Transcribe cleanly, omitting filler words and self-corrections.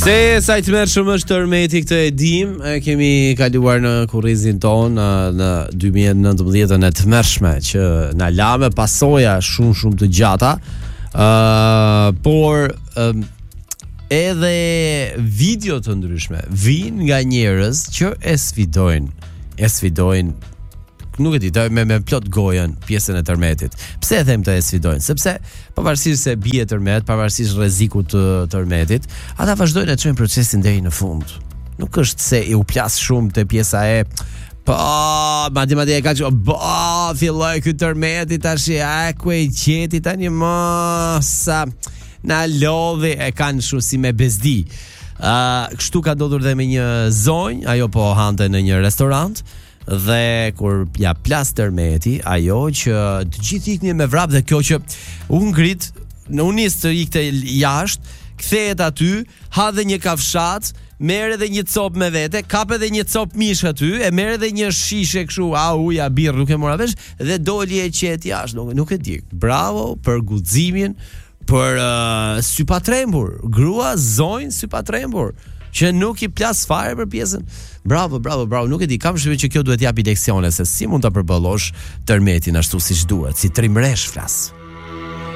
Se sa i tmerrshëm është tërmeti këtë e dim, kemi kaluar në kurrizin ton në 2019 e tmerrshme që na la me pasoja shumë të gjata, por edhe video të ndryshme vijnë nga njerëz që e sfidojnë nuk e di, me plot gojën pjesën e tërmetit. Pse e them të e sfidojnë? Sepse pavarësisht se bie tërmet, pavarësisht rrezikut të tërmetit, ata vazhdojnë të çojnë procesin deri në fund. Nuk është se u plas shumë te pjesa e madje e ka që filloi ky tërmeti tash ku e qeti tani sa na lodhi e kanë kështu si me bezdi. Kështu ka ndodhur dhe me një zonjë, ajo po hante në një restorant. Dhe kur ja plas tërmeti, ajo që të gjithë iknin me vrap dhe kjo që u ngrit, u nis të ikte jashtë, kthehet aty, ha dhe një kafshat, merr edhe një copë me vete, kap edhe një copë mish aty, e merr edhe një shishe kështu, uja, birr, nuk e mora vesh, dhe doli e qet jashtë, nuk e di. Bravo për guximin, për sy pa trembur, grua zonjë sy pa trembur, që nuk i plas fare për pjesën. Bravo, nuk e di, kam shpresë që kjo duhet japi leksione se si mund ta përballësh tërmetin ashtu siç duhet, si trimresh flas.